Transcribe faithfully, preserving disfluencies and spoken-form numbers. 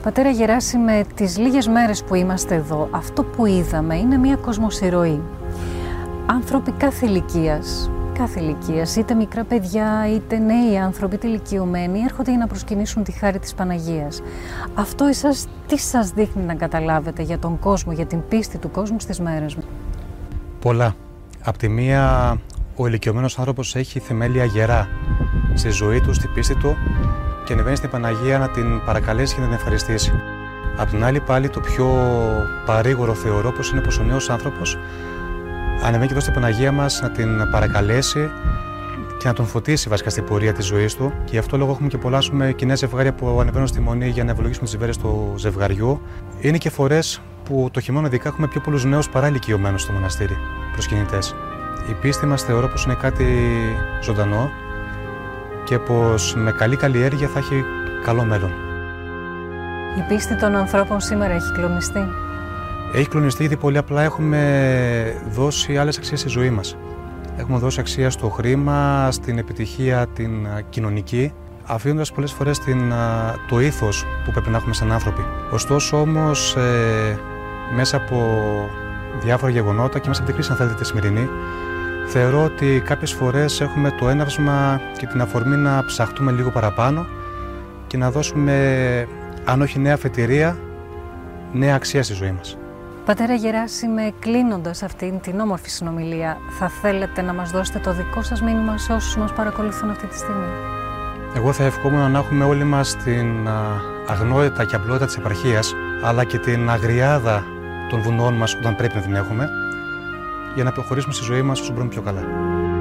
Πατέρα Γεράσιμε, τις λίγες μέρες που είμαστε εδώ, αυτό που είδαμε είναι μια κοσμοσυρωή. Άνθρωποι κάθε ηλικίας, κάθε ηλικίας, είτε μικρά παιδιά, είτε νέοι άνθρωποι, είτε ηλικιωμένοι, έρχονται για να προσκυνήσουν τη χάρη της Παναγίας. Αυτό εσάς τι σας δείχνει να καταλάβετε για τον κόσμο, για την πίστη του κόσμου στις μέρες μας? Πολλά. Απ' τη μία, ο ηλικιωμένος άνθρωπος έχει θεμέλια γερά στη ζωή του, στη πίστη του και ανεβαίνει στην Παναγία να την παρακαλέσει και να την ευχαριστήσει. Απ' την άλλη, πάλι το πιο παρήγορο θεωρώ πως είναι πως ο νέος άνθρωπος ανεβαίνει και εδώ στην Παναγία μας να την παρακαλέσει και να τον φωτίσει βασικά στην πορεία της ζωής του. Και γι' αυτό λόγο έχουμε και πολλά κοινά ζευγάρια που ανεβαίνουν στη Μονή για να ευλογήσουμε τις ημέρες του ζευγαριού. Είναι και φορές που το χειμώνα ειδικά έχουμε πιο πολλούς νέους παρά ηλικιωμένους στο μοναστήρι, προσκυνητές. Η πίστη μας θεωρώ πως είναι κάτι ζωντανό και πως με καλή καλλιέργεια θα έχει καλό μέλλον. Η πίστη των ανθρώπων σήμερα έχει κλονιστεί. Έχει κλονιστεί γιατί πολύ απλά έχουμε δώσει άλλες αξίες στη ζωή μας. Έχουμε δώσει αξία στο χρήμα, στην επιτυχία την κοινωνική, αφήνοντας πολλές φορές την, το ήθος που πρέπει να έχουμε σαν άνθρωποι. Ωστόσο όμως, ε, μέσα από διάφορα γεγονότα και μέσα από την κρίση, αν θέλετε, τη σημερινή, θεωρώ ότι κάποιες φορές έχουμε το έναυσμα και την αφορμή να ψαχτούμε λίγο παραπάνω και να δώσουμε, αν όχι νέα αφετηρία, νέα αξία στη ζωή μας. Πατέρα Γεράσιμε, κλείνοντας αυτήν την όμορφη συνομιλία, θα θέλετε να μας δώσετε το δικό σας μήνυμα σε όσους μας παρακολουθούν αυτή τη στιγμή? Εγώ θα ευχόμουν να έχουμε όλοι μας την αγνότητα και απλότητα της επαρχίας, αλλά και την αγριάδα των βουνών μας όταν πρέπει να την έχουμε, για να προχωρήσουμε στη ζωή μας όσο μπορούμε πιο καλά.